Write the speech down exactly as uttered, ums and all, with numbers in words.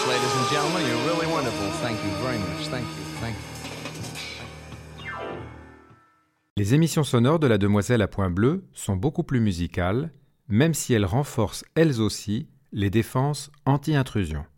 ladies and gentlemen. You're really wonderful. Thank you very much. Thank you. Thank you. Les émissions sonores de la Demoiselle à point bleu sont beaucoup plus musicales, même si elles renforcent elles aussi les défenses anti-intrusion.